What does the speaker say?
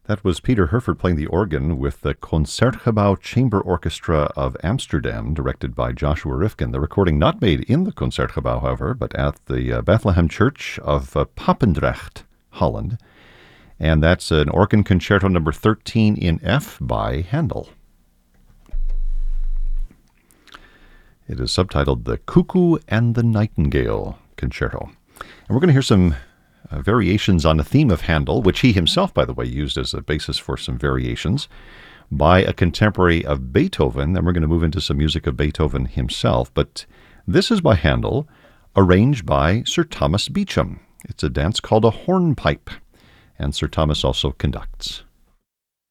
That was Peter Herford playing the organ with the Concertgebouw Chamber Orchestra of Amsterdam, directed by Joshua Rifkin. The recording not made in the Concertgebouw, however, but at the Bethlehem Church of Papendrecht, Holland. And that's an organ concerto number 13 in F by Handel. It is subtitled The Cuckoo and the Nightingale Concerto. And we're going to hear some variations on the theme of Handel, which he himself, by the way, used as a basis for some variations, by a contemporary of Beethoven. Then we're going to move into some music of Beethoven himself. But this is by Handel, arranged by Sir Thomas Beecham. It's a dance called a hornpipe, and Sir Thomas also conducts.